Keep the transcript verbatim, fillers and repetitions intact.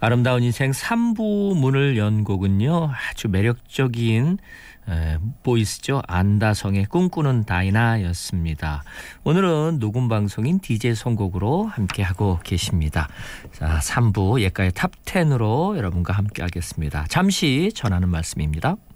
아름다운 인생 삼 부 문을 연 곡은요. 아주 매력적인 에, 보이스죠. 안다성의 꿈꾸는 다이나였습니다. 오늘은 녹음 방송인 디제이 선곡으로 함께하고 계십니다. 자, 삼 부 예가의 탑텐으로 여러분과 함께 하겠습니다. 잠시 전하는 말씀입니다.